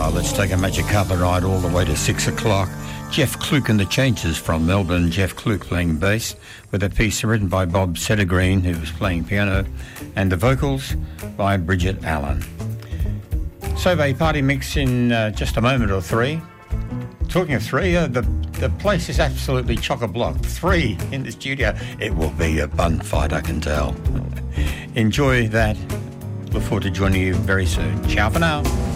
Let's take a Magic Carpet ride all the way to 6 o'clock. Jeff Kluke and the Changes from Melbourne. Jeff Kluke playing bass with a piece written by Bob Settergreen, who was playing piano, and the vocals by Bridget Allen. Sobe Party Mix in just a moment or three. Talking of three, the place is absolutely chock-a-block. 3 in the studio. It will be a bun fight, I can tell. Enjoy that. Look forward to joining you very soon. Ciao for now.